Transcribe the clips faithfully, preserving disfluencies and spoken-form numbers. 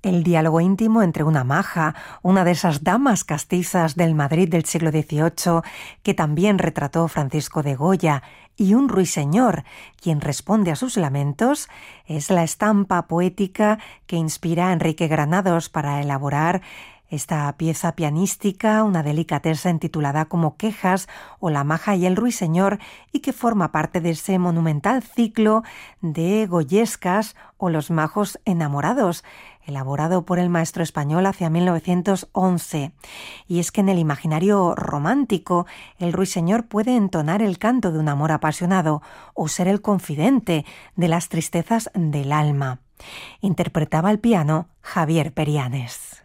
el diálogo íntimo entre una maja, una de esas damas castizas del Madrid del siglo dieciocho, que también retrató Francisco de Goya, y un ruiseñor, quien responde a sus lamentos, es la estampa poética que inspira a Enrique Granados para elaborar esta pieza pianística, una delicatesa intitulada como Quejas o La maja y el ruiseñor, y que forma parte de ese monumental ciclo de goyescas o Los majos enamorados, elaborado por el maestro español hacia mil novecientos once. Y es que en el imaginario romántico, el ruiseñor puede entonar el canto de un amor apasionado o ser el confidente de las tristezas del alma. Interpretaba al piano Javier Perianes.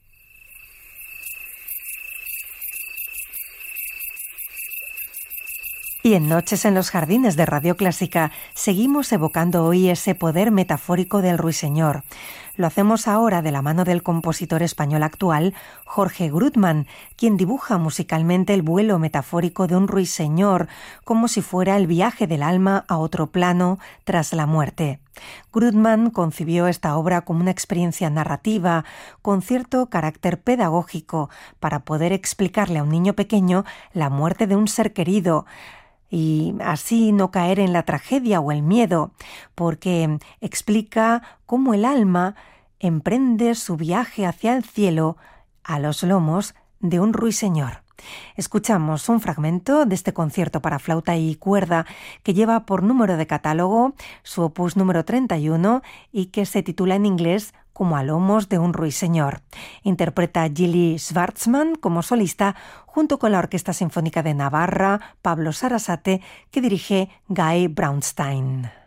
Y en Noches en los Jardines de Radio Clásica seguimos evocando hoy ese poder metafórico del ruiseñor. Lo hacemos ahora de la mano del compositor español actual, Jorge Grudman, quien dibuja musicalmente el vuelo metafórico de un ruiseñor, como si fuera el viaje del alma a otro plano tras la muerte. Grudman concibió esta obra como una experiencia narrativa con cierto carácter pedagógico para poder explicarle a un niño pequeño la muerte de un ser querido, y así no caer en la tragedia o el miedo, porque explica cómo el alma emprende su viaje hacia el cielo a los lomos de un ruiseñor. Escuchamos un fragmento de este concierto para flauta y cuerda que lleva por número de catálogo su opus número treinta y uno y que se titula en inglés como A lomos de un ruiseñor. Interpreta Gili Schwartzman como solista junto con la Orquesta Sinfónica de Navarra, Pablo Sarasate, que dirige Guy Braunstein.